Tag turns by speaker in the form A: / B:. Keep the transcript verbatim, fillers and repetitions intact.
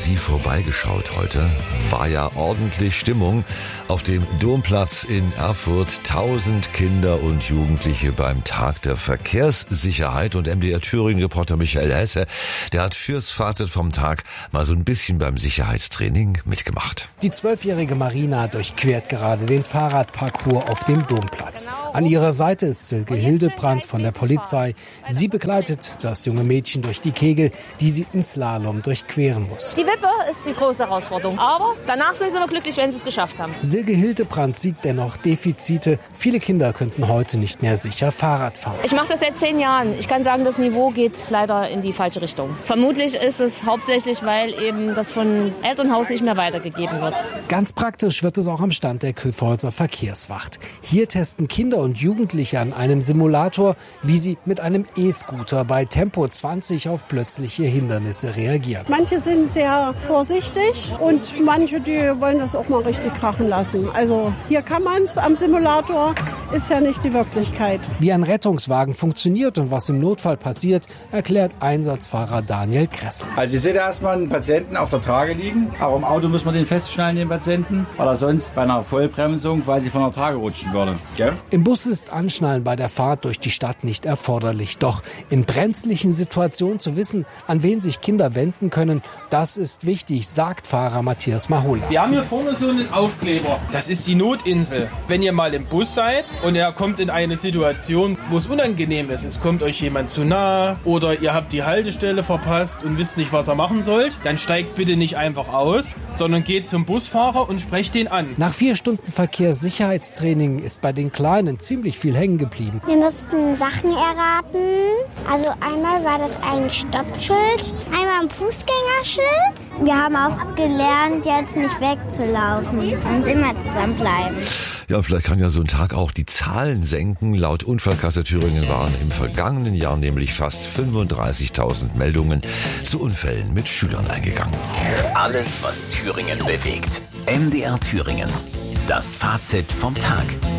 A: Sie vorbeigeschaut heute. War ja ordentlich Stimmung auf dem Domplatz in Erfurt. Tausend Kinder und Jugendliche beim Tag der Verkehrssicherheit. Und M D R Thüringen-Reporter Michael Hesse, der hat fürs Fazit vom Tag mal so ein bisschen beim Sicherheitstraining mitgemacht.
B: Die zwölfjährige Marina durchquert gerade den Fahrradparcours auf dem Domplatz. An ihrer Seite ist Silke Hildebrandt von der Polizei. Sie begleitet das junge Mädchen durch die Kegel, die sie im Slalom durchqueren muss.
C: Die Wippe ist die große Herausforderung, aber danach sind sie immer glücklich, wenn sie es geschafft haben.
B: Silke Hildebrandt sieht dennoch Defizite. Viele Kinder könnten heute nicht mehr sicher Fahrrad fahren.
C: Ich mache das seit zehn Jahren. Ich kann sagen, das Niveau geht leider in die falsche Richtung. Vermutlich ist es hauptsächlich, weil eben das von Elternhaus nicht mehr weitergegeben wird.
B: Ganz praktisch wird es auch am Stand der Kyffhäuser Verkehrswacht. Hier testen Kinder und Jugendliche an einem Simulator, wie sie mit einem E-Scooter bei Tempo zwanzig auf plötzliche Hindernisse reagieren.
D: Manche sind sehr vorsichtig und manche, die wollen das auch mal richtig krachen lassen. Also hier kann man es, am Simulator ist ja nicht die Wirklichkeit.
B: Wie ein Rettungswagen funktioniert und was im Notfall passiert, erklärt Einsatzfahrer Daniel Kressel.
E: Also ihr seht erstmal einen Patienten auf der Trage liegen. Auch im Auto muss man den festschnallen, den Patienten, weil er sonst bei einer Vollbremsung quasi von der Trage rutschen würde. Gell?
B: Im Bus ist Anschnallen bei der Fahrt durch die Stadt nicht erforderlich. Doch in brenzlichen Situationen zu wissen, an wen sich Kinder wenden können, das ist wichtig, sagt Fahrer Matthias Mahola.
F: Wir haben hier vorne so einen Aufkleber. Das ist die Notinsel. Wenn ihr mal im Bus seid und ihr kommt in eine Situation, wo es unangenehm ist, es kommt euch jemand zu nahe oder ihr habt die Haltestelle verpasst und wisst nicht, was ihr machen sollt, dann steigt bitte nicht einfach aus, sondern geht zum Busfahrer und sprecht den an.
B: Nach vier Stunden Verkehrssicherheitstraining ist bei den Kleinen ziemlich viel hängen geblieben.
G: Wir mussten Sachen erraten. Also einmal war das ein Stoppschild, einmal ein Fußgängerschild. Wir haben auch gelernt, jetzt nicht wegzulaufen und immer zusammenbleiben.
A: Ja, vielleicht kann ja so ein Tag auch die Zahlen senken. Laut Unfallkasse Thüringen waren im vergangenen Jahr nämlich fast fünfunddreißigtausend Meldungen zu Unfällen mit Schülern eingegangen.
H: Alles, was Thüringen bewegt. M D R Thüringen. Das Fazit vom Tag.